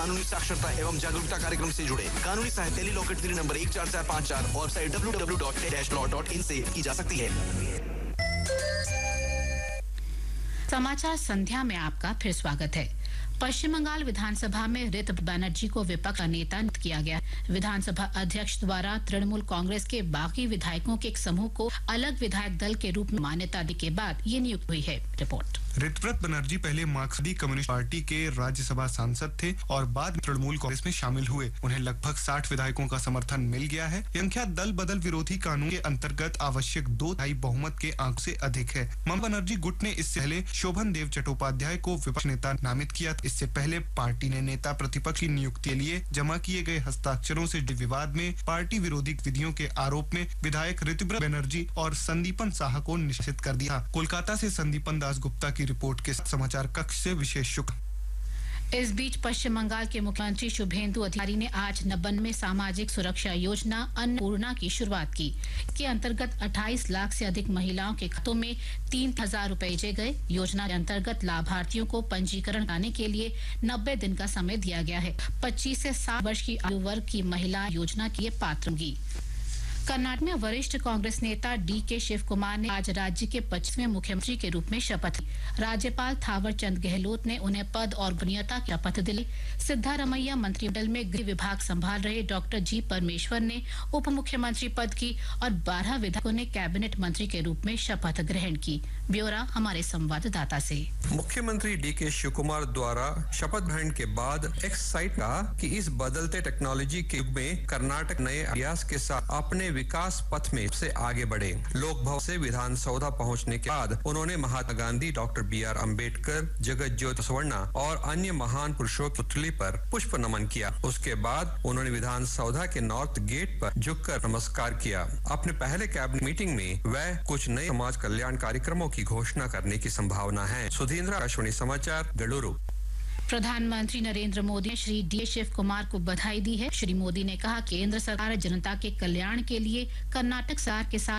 कानूनी साक्षरता एवं जागरूकता कार्यक्रम से जुड़े कानूनी सहायता टेली लॉ कटघरे नंबर 14454 और वेबसाइट www.law.in से की जा सकती है। समाचार संध्या में आपका फिर स्वागत है। पश्चिम बंगाल विधानसभा में ऋत बनर्जी को विपक्ष का नेता नियुक्त किया गया। विधानसभा अध्यक्ष द्वारा तृणमूल कांग्रेस के बाकी विधायकों के एक समूह को अलग विधायक दल के रूप में मान्यता देने के बाद ये नियुक्त हुई है। रिपोर्ट। ऋतव्रत बनर्जी पहले मार्क्सवादी कम्युनिस्ट पार्टी के राज्यसभा सांसद थे और बाद में तृणमूल कांग्रेस में शामिल हुए। उन्हें लगभग 60 विधायकों का समर्थन मिल गया है। संख्या दल बदल विरोधी कानून के अंतर्गत आवश्यक 2/3 बहुमत के आंक से अधिक है। ममता बनर्जी गुट ने इससे पहले शोभन देव चट्टोपाध्याय को विपक्ष नेता नामित किया। इससे पहले पार्टी ने नेता प्रतिपक्ष की नियुक्ति के लिए जमा किए गए हस्ताक्षरों से जुड़े विवाद में पार्टी विरोधी विधियों के आरोप में विधायक ऋतव्रत बनर्जी और संदीपन साहा को निष्कासित कर दिया। कोलकाता से संदीपन दास गुप्ता की रिपोर्ट के साथ समाचार कक्ष से विशेष शुक्र। इस बीच पश्चिम बंगाल के मुख्यमंत्री शुभेंदु अधिकारी ने आज 99 सामाजिक सुरक्षा योजना अन्नपूर्णा की शुरुआत की। इसके अंतर्गत 28 लाख से अधिक महिलाओं के खातों में 3,000 रुपए भेजे गए। योजना के अंतर्गत लाभार्थियों को पंजीकरण कराने के लिए 90 दिन का समय दिया गया है। 25 से 60 वर्ष की आयु वर्ग की महिला योजना के लिए पात्र होंगी। कर्नाटक में वरिष्ठ कांग्रेस नेता DK शिव कुमार ने आज राज्य के 25वें मुख्यमंत्री के रूप में शपथ ली। राज्यपाल थावर चंद गहलोत ने उन्हें पद और गोपनीयता की शपथ दिलाई। सिद्धारमैया मंत्रिमंडल में गृह विभाग संभाल रहे डॉक्टर G परमेश्वर ने उप मुख्यमंत्री पद की और 12 विधायकों ने कैबिनेट मंत्री के रूप में शपथ ग्रहण की। ब्यौरा हमारे संवाददाता से। मुख्यमंत्री DK शिव कुमार द्वारा शपथ ग्रहण के बाद एक्स साइट कहा कि इस बदलते टेक्नोलॉजी के युग में कर्नाटक नए अभ्यास के साथ अपने विकास पथ में से आगे बढ़े। लोक भवन से विधान सौधा पहुंचने के बाद उन्होंने महात्मा गांधी, डॉक्टर BR अम्बेडकर, जगत ज्योति सुवर्णा और अन्य महान पुरुषों की पुतली पर पुष्प नमन किया। उसके बाद उन्होंने विधान सौधा के नॉर्थ गेट पर झुककर नमस्कार किया। अपने पहले कैबिनेट मीटिंग में वह कुछ नए समाज कल्याण कार्यक्रमों की घोषणा करने की संभावना है। सुधींद्र, आकाशवाणी समाचार, बेंगलुरु। प्रधानमंत्री नरेंद्र मोदी ने श्री DK शिव कुमार को बधाई दी है। श्री मोदी ने कहा केंद्र सरकार जनता के कल्याण के लिए कर्नाटक सरकार के साथ